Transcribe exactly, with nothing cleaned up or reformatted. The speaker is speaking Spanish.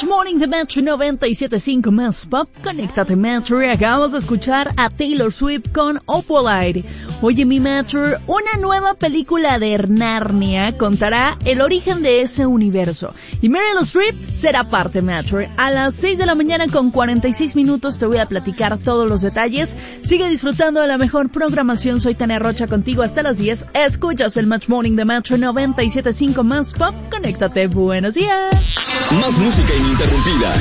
Match Morning de Metro noventa y siete punto cinco más Pop. Conéctate Metro y acabamos de escuchar a Taylor Swift con Opalite. Oye mi Metro, una nueva película de Narnia contará el origen de ese universo. Y Meryl Streep será parte Metro. A las seis de la mañana con cuarenta y seis minutos te voy a platicar todos los detalles. Sigue disfrutando de la mejor programación. Soy Tania Rocha contigo hasta las diez. Escuchas el Match Morning de Metro noventa y siete punto cinco más Pop. Conéctate. Buenos días. Más música ininterrumpida.